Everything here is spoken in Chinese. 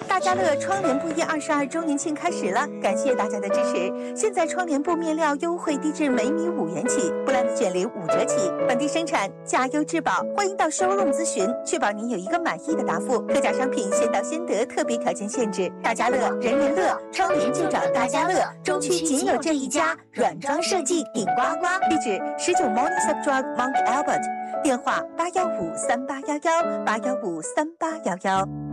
大家乐窗帘布业22周年庆开始了，感谢大家的支持。现在窗帘布面料优惠低至每米5元起，布兰的卷帘5折起，本地生产，价优质保。欢迎到 showroom 咨询，确保您有一个满意的答复。特价商品先到先得，特别条件限制。大家乐，人人乐，窗帘就找大家乐，中区仅有这一家，软装设计顶呱呱。地址19 Morningside Drive Mount Albert，电话8153811，8153811。